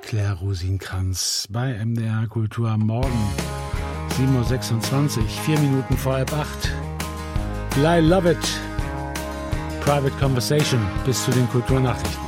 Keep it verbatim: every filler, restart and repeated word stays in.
Claire Rosinkrantz bei M D R Kultur am Morgen. sieben Uhr sechsundzwanzig, vier Minuten vor halb acht. I love it. Private Conversation bis zu den Kulturnachrichten.